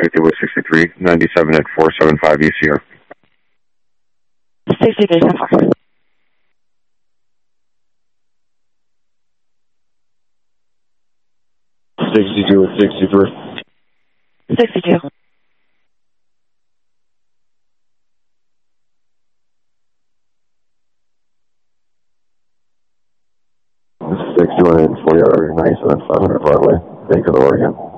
50 with 63, 97 at 475 ECR. 63, 74. 62 with 63. 62. 61 and 40 97 at 500 Broadway, Baker, Oregon.